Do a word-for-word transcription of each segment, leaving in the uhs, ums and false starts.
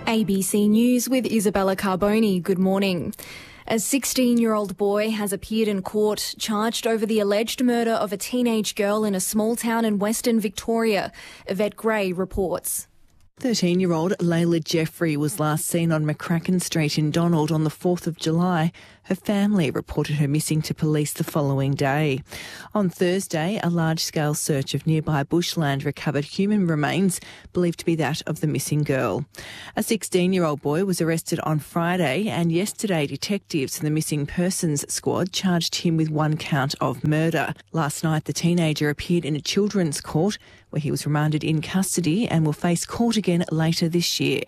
A B C News with Isabella Carboni. Good morning. A sixteen-year-old boy has appeared in court charged over the alleged murder of a teenage girl in a small town in Western Victoria. Yvette Gray reports. thirteen-year-old Layla Jeffrey was last seen on McCracken Street in Donald on the fourth of July. Her family reported her missing to police the following day. On Thursday, a large-scale search of nearby bushland recovered human remains believed to be that of the missing girl. A sixteen-year-old boy was arrested on Friday, and yesterday detectives from the Missing Persons Squad charged him with one count of murder. Last night, the teenager appeared in a children's court where he was remanded in custody and will face court again later this year.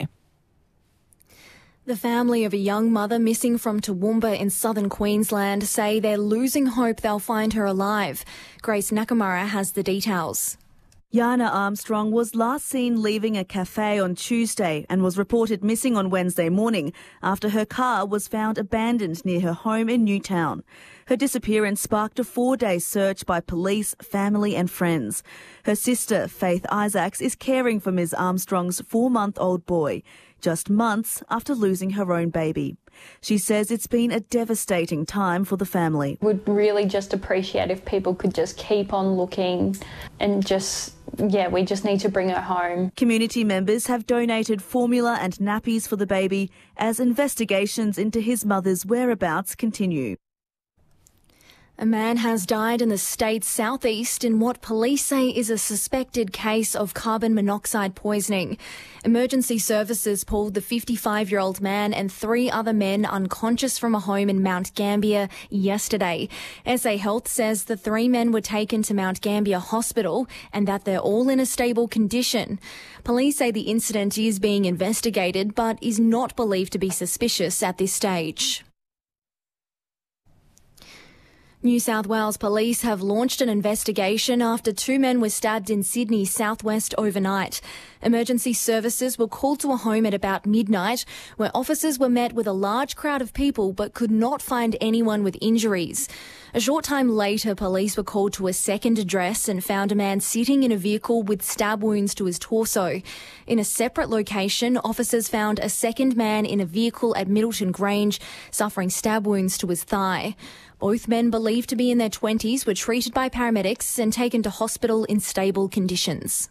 The family of a young mother missing from Toowoomba in southern Queensland say they're losing hope they'll find her alive. Grace Nakamura has the details. Yana Armstrong was last seen leaving a cafe on Tuesday and was reported missing on Wednesday morning after her car was found abandoned near her home in Newtown. Her disappearance sparked a four-day search by police, family and friends. Her sister, Faith Isaacs, is caring for Miz Armstrong's four-month-old boy, just months after losing her own baby. She says it's been a devastating time for the family. Would really just appreciate if people could just keep on looking and just, yeah, we just need to bring her home. Community members have donated formula and nappies for the baby as investigations into his mother's whereabouts continue. A man has died in the state's southeast in what police say is a suspected case of carbon monoxide poisoning. Emergency services pulled the fifty-five-year-old man and three other men unconscious from a home in Mount Gambier yesterday. S A Health says the three men were taken to Mount Gambier Hospital and that they're all in a stable condition. Police say the incident is being investigated but is not believed to be suspicious at this stage. New South Wales police have launched an investigation after two men were stabbed in Sydney's southwest overnight. Emergency services were called to a home at about midnight where officers were met with a large crowd of people but could not find anyone with injuries. A short time later, police were called to a second address and found a man sitting in a vehicle with stab wounds to his torso. In a separate location, officers found a second man in a vehicle at Middleton Grange suffering stab wounds to his thigh. Both men, believed to be in their twenties, were treated by paramedics and taken to hospital in stable conditions.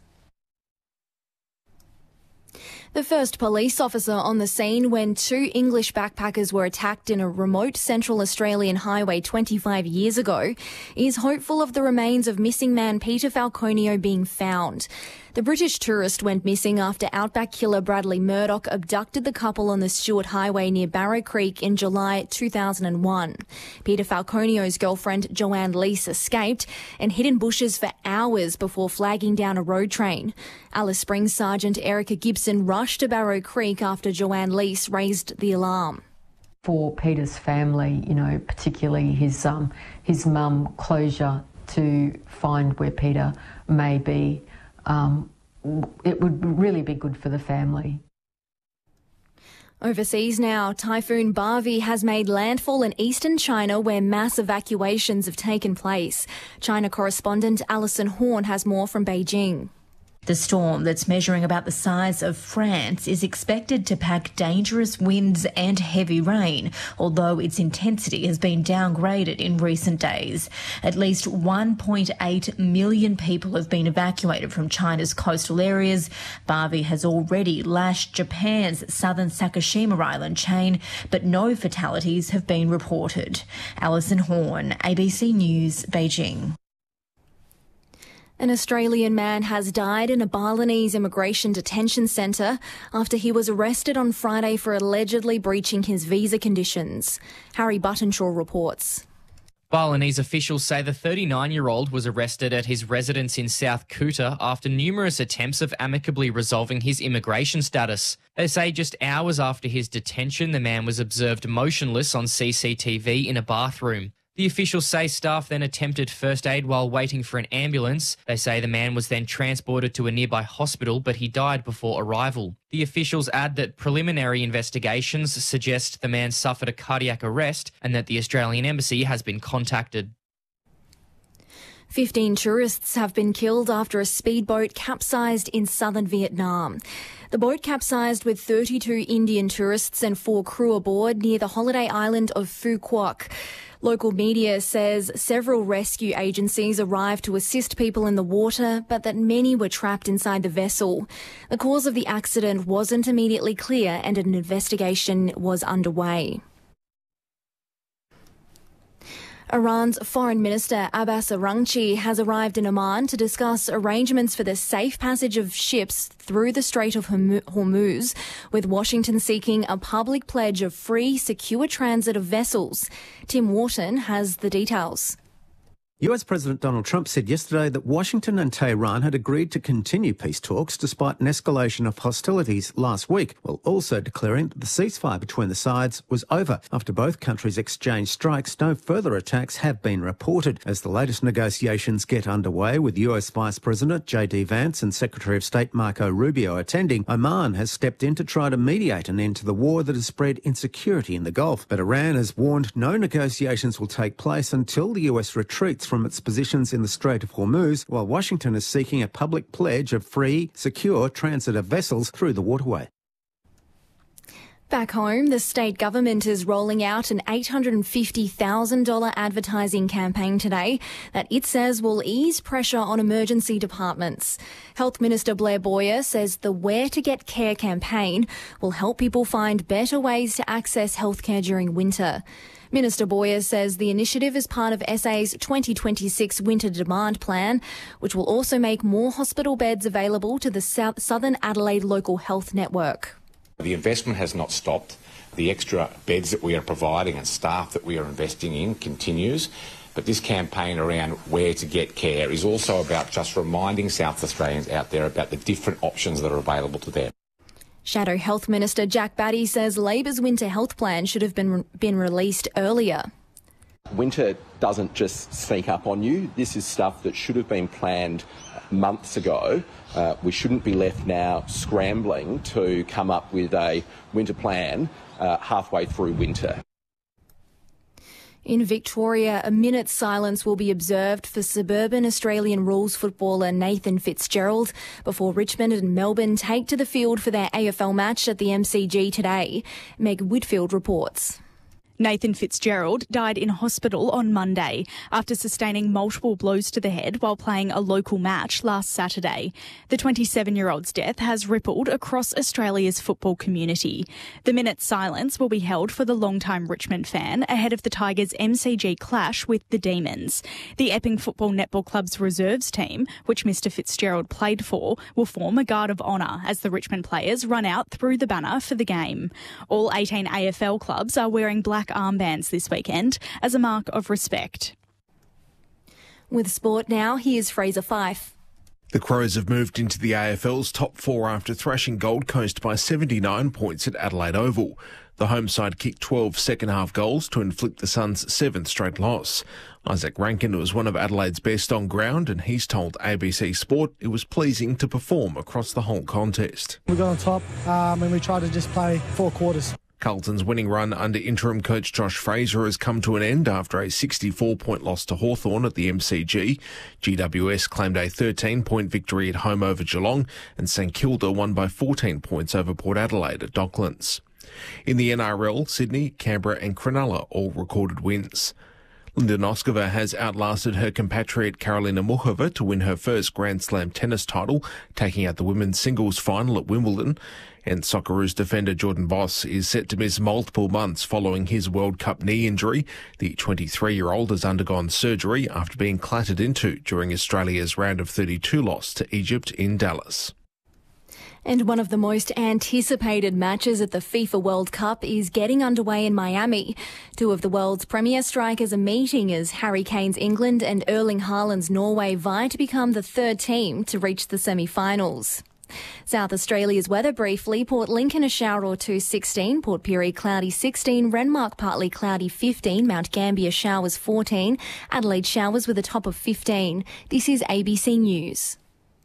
The first police officer on the scene when two English backpackers were attacked in a remote Central Australian highway twenty-five years ago is hopeful of the remains of missing man Peter Falconio being found. The British tourist went missing after outback killer Bradley Murdoch abducted the couple on the Stewart Highway near Barrow Creek in July two thousand one. Peter Falconio's girlfriend Joanne Lease escaped and hid in bushes for hours before flagging down a road train. Alice Springs Sergeant Erica Gibson rushed to Barrow Creek after Joanne Lease raised the alarm. For Peter's family, you know, particularly his um his mum, closure to find where Peter may be. Um, it would really be good for the family. Overseas now, Typhoon Bavi has made landfall in eastern China where mass evacuations have taken place. China correspondent Alison Horn has more from Beijing. The storm, that's measuring about the size of France, is expected to pack dangerous winds and heavy rain, although its intensity has been downgraded in recent days. At least one point eight million people have been evacuated from China's coastal areas. Bavi has already lashed Japan's southern Sakishima Island chain, but no fatalities have been reported. Alison Horn, A B C News, Beijing. An Australian man has died in a Balinese immigration detention centre after he was arrested on Friday for allegedly breaching his visa conditions. Harry Buttonshaw reports. Balinese officials say the thirty-nine-year-old was arrested at his residence in South Kuta after numerous attempts of amicably resolving his immigration status. They say just hours after his detention, the man was observed motionless on C C T V in a bathroom. The officials say staff then attempted first aid while waiting for an ambulance. They say the man was then transported to a nearby hospital, but he died before arrival. The officials add that preliminary investigations suggest the man suffered a cardiac arrest and that the Australian Embassy has been contacted. Fifteen tourists have been killed after a speedboat capsized in southern Vietnam. The boat capsized with thirty-two Indian tourists and four crew aboard near the holiday island of Phu Quoc. Local media says several rescue agencies arrived to assist people in the water, but that many were trapped inside the vessel. The cause of the accident wasn't immediately clear and an investigation was underway. Iran's Foreign Minister Abbas Araghchi has arrived in Oman to discuss arrangements for the safe passage of ships through the Strait of Hormuz, with Washington seeking a public pledge of free, secure transit of vessels. Tim Wharton has the details. U S President Donald Trump said yesterday that Washington and Tehran had agreed to continue peace talks despite an escalation of hostilities last week, while also declaring that the ceasefire between the sides was over. After both countries exchanged strikes, no further attacks have been reported. As the latest negotiations get underway, with U S Vice President J D Vance and Secretary of State Marco Rubio attending, Oman has stepped in to try to mediate an end to the war that has spread insecurity in the Gulf. But Iran has warned no negotiations will take place until the U S retreats from its positions in the Strait of Hormuz, while Washington is seeking a public pledge of free, secure transit of vessels through the waterway. Back home, the state government is rolling out an eight hundred fifty thousand dollars advertising campaign today that it says will ease pressure on emergency departments. Health Minister Blair Boyer says the Where to Get Care campaign will help people find better ways to access healthcare during winter. Minister Boyer says the initiative is part of S A's twenty twenty-six Winter Demand Plan, which will also make more hospital beds available to the South Southern Adelaide Local Health Network. The investment has not stopped. The extra beds that we are providing and staff that we are investing in continues. But this campaign around where to get care is also about just reminding South Australians out there about the different options that are available to them. Shadow Health Minister Jack Batty says Labor's winter health plan should have been been released earlier. Winter doesn't just sneak up on you. This is stuff that should have been planned months ago. Uh, we shouldn't be left now scrambling to come up with a winter plan uh, halfway through winter. In Victoria, a minute's silence will be observed for suburban Australian rules footballer Nathan Fitzgerald before Richmond and Melbourne take to the field for their A F L match at the M C G today. Meg Whitfield reports. Nathan Fitzgerald died in hospital on Monday after sustaining multiple blows to the head while playing a local match last Saturday. The twenty-seven-year-old's death has rippled across Australia's football community. The minute's silence will be held for the longtime Richmond fan ahead of the Tigers' M C G clash with the Demons. The Epping Football Netball Club's reserves team, which Mister Fitzgerald played for, will form a guard of honour as the Richmond players run out through the banner for the game. All eighteen A F L clubs are wearing black armbands this weekend as a mark of respect. With sport now, here's Fraser Fife. The Crows have moved into the A F L's top four after thrashing Gold Coast by seventy-nine points at Adelaide Oval. The home side kicked twelve second-half goals to inflict the Suns' seventh straight loss. Isaac Rankin was one of Adelaide's best on ground, and he's told A B C Sport it was pleasing to perform across the whole contest. We got on top um, and we tried to just play four quarters. Carlton's winning run under interim coach Josh Fraser has come to an end after a sixty-four point loss to Hawthorn at the M C G. G W S claimed a thirteen point victory at home over Geelong, and St Kilda won by fourteen points over Port Adelaide at Docklands. In the N R L, Sydney, Canberra and Cronulla all recorded wins. Linda Noskova has outlasted her compatriot Karolina Muchova to win her first Grand Slam tennis title, taking out the women's singles final at Wimbledon. And Socceroos defender Jordan Boss is set to miss multiple months following his World Cup knee injury. The twenty-three-year-old has undergone surgery after being clattered into during Australia's round of thirty-two loss to Egypt in Dallas. And one of the most anticipated matches at the FIFA World Cup is getting underway in Miami. Two of the world's premier strikers are meeting as Harry Kane's England and Erling Haaland's Norway vie to become the third team to reach the semi-finals. South Australia's weather briefly: Port Lincoln a shower or two, sixteen, Port Pirie cloudy, sixteen, Renmark partly cloudy, fifteen, Mount Gambier showers, fourteen, Adelaide showers with a top of fifteen. This is A B C News.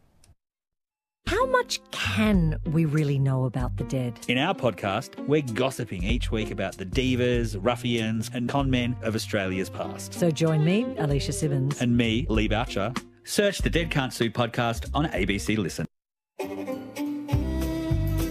How much can we really know about the dead? In our podcast, we're gossiping each week about the divas, ruffians and conmen of Australia's past. So join me, Alicia Simmons. And me, Lee Boucher. Search the Dead Can't Sue podcast on A B C Listen.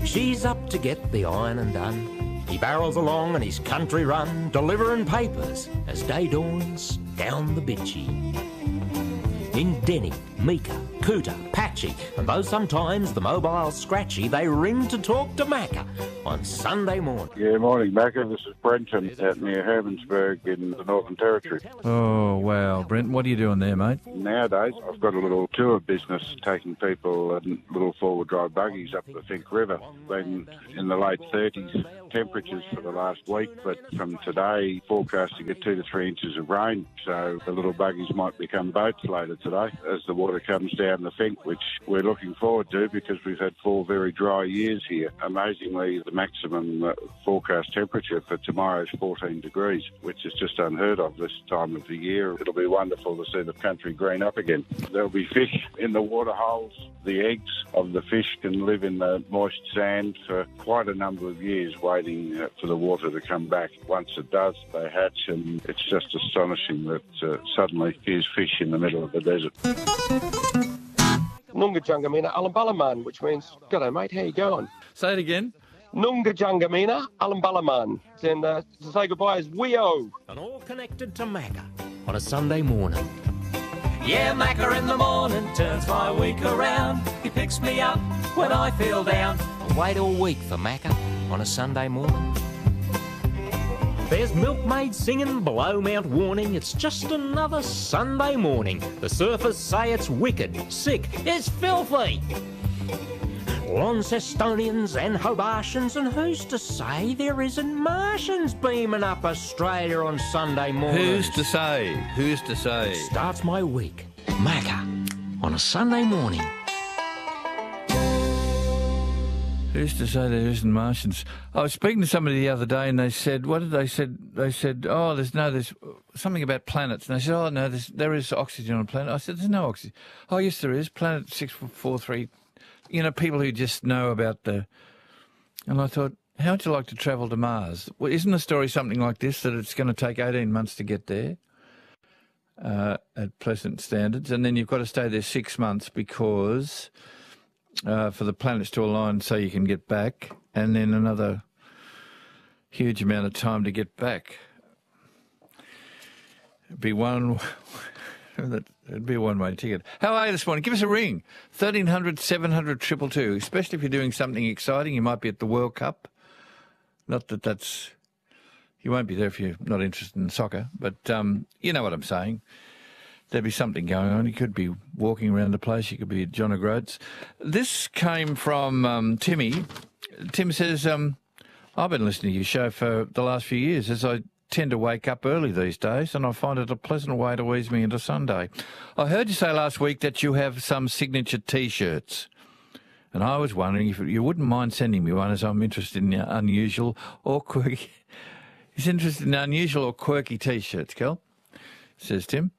she's up to get the ironing done. He barrels along in his country run, delivering papers as day dawns down the Bitchy. In Denny, Meeker, Cooter, Patchy, and though sometimes the mobile's scratchy, they ring to talk to Macca on Sunday morning. Yeah, morning, Macca. This is Brenton out near Hermansburg in the Northern Territory. Oh, wow. Brent, what are you doing there, mate? Nowadays, I've got a little tour business taking people in little four-wheel drive buggies up the Finke River. Been in the late thirties temperatures for the last week, but from today, forecast to get two to three inches of rain, so the little buggies might become boats later today as the water comes down the Finke, which we're looking forward to because we've had four very dry years here. Amazingly, the maximum uh, forecast temperature for tomorrow is fourteen degrees, which is just unheard of this time of the year. It'll be wonderful to see the country green up again. There'll be fish in the water holes. The eggs of the fish can live in the moist sand for quite a number of years, waiting uh, for the water to come back. Once it does, they hatch, and it's just astonishing that uh, suddenly here's fish in the middle of the desert. Nungajangamina Alambalaman, which means, g'day mate, how you going? Say it again. Nungajangamina Alambalaman. And uh, to say goodbye is Weo. And all connected to Macca on a Sunday morning. Yeah, Macca in the morning turns my week around. He picks me up when I feel down. I wait all week for Macca on a Sunday morning. There's milkmaids singing below Mount Warning. It's just another Sunday morning. The surfers say it's wicked, sick, it's filthy. Launcestonians and Hobartians, and who's to say there isn't Martians beaming up Australia on Sunday morning? Who's to say? Who's to say? It starts my week. Macca on a Sunday morning. Who's to say there isn't Martians? I was speaking to somebody the other day, and they said, "What did they said?" They said, "Oh, there's no, there's something about planets." And they said, "Oh no, there's, there is oxygen on a planet." I said, "There's no oxygen." "Oh yes, there is. Planet six four three." You know, people who just know about the. And I thought, how would you like to travel to Mars? Well, isn't the story something like this, that it's going to take eighteen months to get there uh, at present standards, and then you've got to stay there six months because. Uh, for the planets to align so you can get back, and then another huge amount of time to get back. It'd be one, it'd be a one-way ticket. How are you this morning? Give us a ring, thirteen hundred, seven hundred, two two two, especially if you're doing something exciting. You might be at the World Cup. Not that that's, you won't be there if you're not interested in soccer, but um, you know what I'm saying. There'd be something going on. You could be walking around the place. You could be at John O'Groats. This came from um, Timmy. Tim says, um, I've been listening to your show for the last few years, as I tend to wake up early these days, and I find it a pleasant way to ease me into Sunday. I heard you say last week that you have some signature T-shirts, and I was wondering if you wouldn't mind sending me one, as I'm interested in unusual or quirky. He's interested in unusual or quirky T-shirts, Kel, says Tim.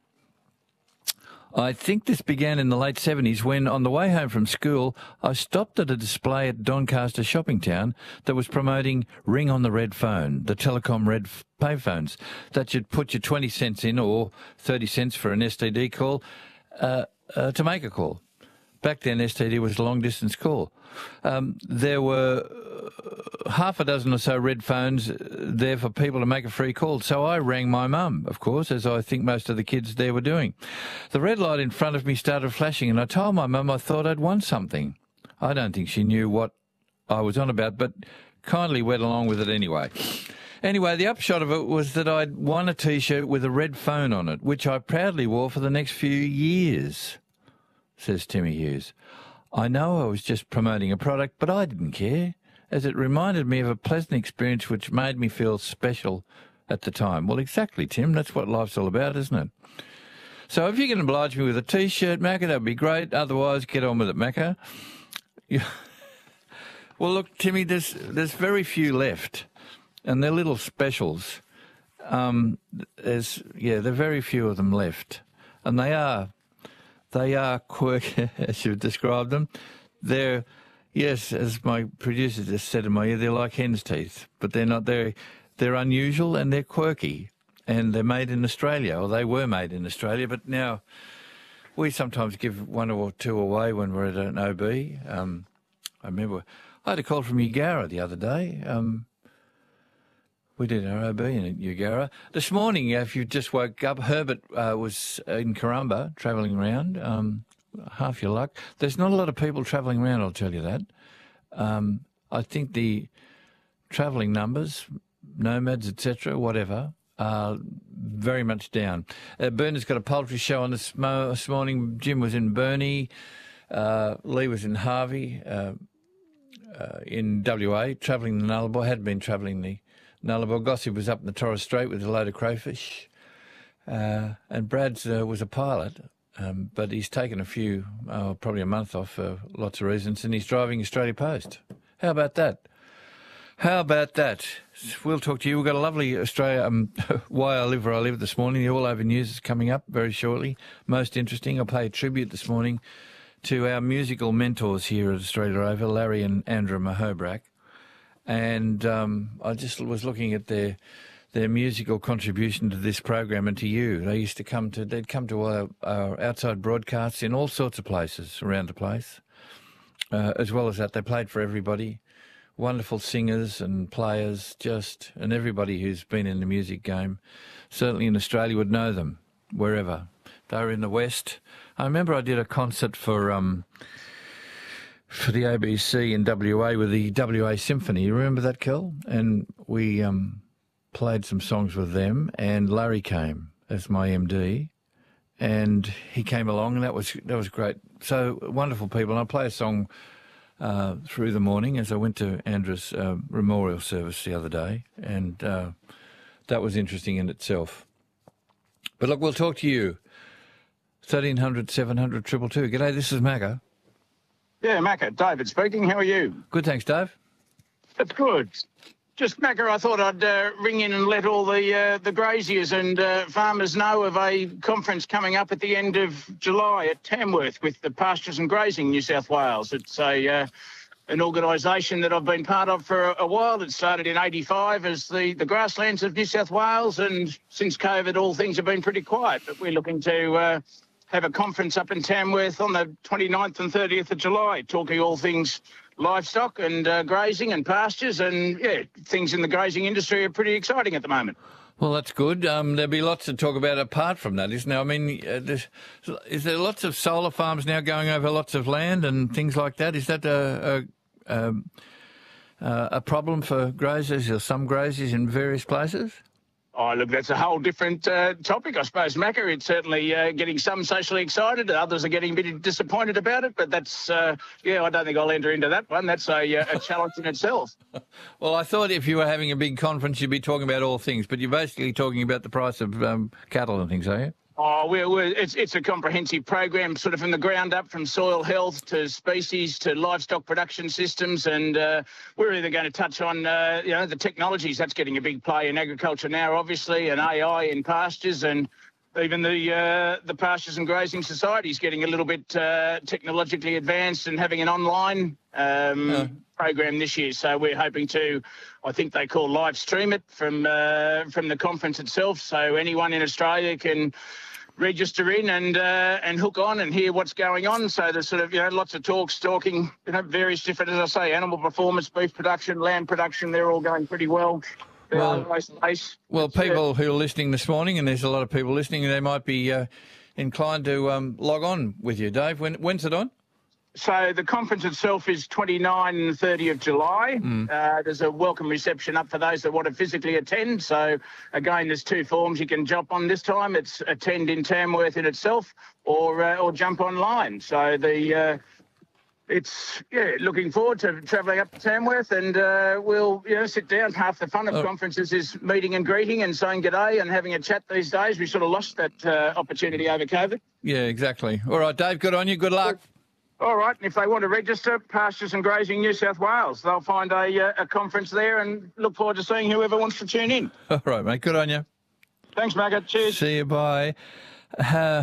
I think this began in the late seventies when, on the way home from school, I stopped at a display at Doncaster Shopping Town that was promoting Ring on the Red Phone, the Telecom Red payphones, that you'd put your twenty cents in or thirty cents for an S T D call uh, uh, to make a call. Back then, S T D was a long-distance call. Um, there were half a dozen or so red phones there for people to make a free call. So I rang my mum, of course, as I think most of the kids there were doing. The red light in front of me started flashing, and I told my mum I thought I'd won something. I don't think she knew what I was on about, but kindly went along with it anyway. Anyway, the upshot of it was that I'd won a T-shirt with a red phone on it, which I proudly wore for the next few years, says Timmy Hughes. I know I was just promoting a product, but I didn't care, as it reminded me of a pleasant experience which made me feel special at the time. Well, exactly, Tim. That's what life's all about, isn't it? So if you can oblige me with a T-shirt, Macca, that would be great. Otherwise, get on with it, Macca. Yeah. Well, look, Timmy, there's there's very few left, and they're little specials. Um, there's yeah, there are very few of them left, and they are they are quirky, as you've described them. They're yes, as my producer just said in my ear, they're like hen's teeth, but they're not. They're they're unusual and they're quirky, and they're made in Australia, or they were made in Australia, but now we sometimes give one or two away when we're at an O B. Um, I remember I had a call from Ugara the other day. Um, we did our O B in Ugara. This morning, if you just woke up, Herbert uh, was in Karumba travelling around. Um, half your luck. There's not a lot of people travelling around, I'll tell you that. Um, I think the travelling numbers, nomads, et cetera, whatever, are very much down. Uh, Bernard's got a poultry show on this, mo- this morning. Jim was in Burnie. Uh, Lee was in Harvey, uh, uh, in W A, travelling the Nullarbor, had been travelling the Nullarbor. Gossip was up in the Torres Strait with a load of crayfish. Uh, and Brad's uh, was a pilot, um, but he's taken a few, oh, probably a month off for lots of reasons, and he's driving Australia Post. How about that? How about that? We'll talk to you. We've got a lovely Australia, um, Why I Live Where I Live this morning. The All Over News is coming up very shortly. Most interesting. I'll pay a tribute this morning to our musical mentors here at Australia Over, Larry and Andrew Mahobrak. And um, I just was looking at their their musical contribution to this program and to you. They used to come to, they'd come to our, our outside broadcasts in all sorts of places around the place. Uh, as well as that, they played for everybody. Wonderful singers and players, just, and everybody who's been in the music game, certainly in Australia, would know them, wherever. They were in the West. I remember I did a concert for um, for the A B C in W A with the W A Symphony. You remember that, Kel? And we um, played some songs with them, and Larry came as my M D, and he came along, and that was that was great. So wonderful people. And I play a song Uh, through the morning as I went to Andrew's uh, memorial service the other day, and uh, that was interesting in itself. But look, we'll talk to you. thirteen hundred, seven hundred, two two two. G'day, this is Macca. Yeah, Macca, David speaking. How are you? Good, thanks, Dave. That's good. Just, Macca, I thought I'd uh, ring in and let all the uh, the graziers and uh, farmers know of a conference coming up at the end of July at Tamworth with the Pastures and Grazing New South Wales. It's a uh, an organisation that I've been part of for a, a while. It started in eighty-five as the, the grasslands of New South Wales, and since COVID, all things have been pretty quiet. But we're looking to uh, have a conference up in Tamworth on the twenty-ninth and thirtieth of July, talking all things livestock and uh, grazing and pastures, and yeah, things in the grazing industry are pretty exciting at the moment. Well, that's good. Um, there'll be lots to talk about apart from that, isn't there? I mean, uh, is there lots of solar farms now going over lots of land and things like that? Is that a a, a, a problem for grazers or some grazers in various places? Oh, look, that's a whole different uh, topic, I suppose, Macca. It's certainly uh, getting some socially excited. Others are getting a bit disappointed about it. But that's, uh, yeah, I don't think I'll enter into that one. That's a, uh, a challenge in itself. Well, I thought if you were having a big conference, you'd be talking about all things. But you're basically talking about the price of um, cattle and things, are you? Oh, we're, we're, it's, it's a comprehensive program, sort of from the ground up, from soil health to species to livestock production systems. And uh, we're either going to touch on, uh, you know, the technologies. That's getting a big play in agriculture now, obviously, and A I in pastures, and even the uh, the Pastures and Grazing Society is getting a little bit uh, technologically advanced and having an online um, oh. program this year. So we're hoping to, I think they call live stream it from uh, from the conference itself. So anyone in Australia can register in and uh, and hook on and hear what's going on. So there's sort of, you know, lots of talks, talking, you know, various different, as I say, animal performance, beef production, land production, they're all going pretty well. Well, uh, well people who are listening this morning, and there's a lot of people listening, they might be uh, inclined to um, log on with you, Dave. When, when's it on? So the conference itself is twenty-ninth and thirtieth of July. Mm. Uh, there's a welcome reception up for those that want to physically attend. So, again, there's two forms you can jump on this time. It's attend in Tamworth in itself, or uh, or jump online. So the uh, it's, yeah, looking forward to travelling up to Tamworth, and uh, we'll, you know, sit down. Half the fun of oh. conferences is meeting and greeting and saying g'day and having a chat these days. We sort of lost that uh, opportunity over COVID. Yeah, exactly. All right, Dave, good on you. Good luck. All right, and if they want to register, Pastures and Grazing New South Wales, they'll find a, a conference there, and look forward to seeing whoever wants to tune in. All right, mate, good on you. Thanks, Macca. Cheers. See you, bye. Uh,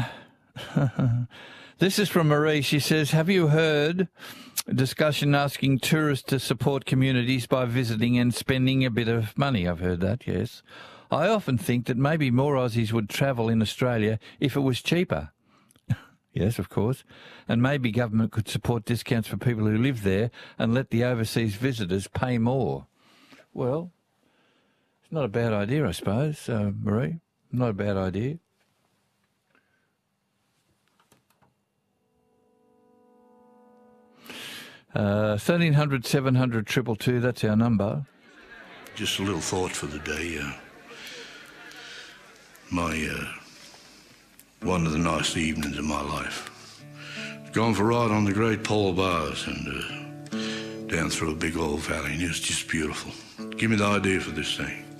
this is from Marie. She says, have you heard a discussion asking tourists to support communities by visiting and spending a bit of money? I've heard that, yes. I often think that maybe more Aussies would travel in Australia if it was cheaper. Yes, of course. And maybe government could support discounts for people who live there and let the overseas visitors pay more. Well, it's not a bad idea, I suppose, uh, Marie. Not a bad idea. Uh, thirteen hundred, seven hundred, two two two, that's our number. Just a little thought for the day. Uh, my, uh, one of the nice evenings of my life. Gone for a ride on the Great Polar Bars and uh, down through a big old valley, and it was just beautiful. Give me the idea for this thing.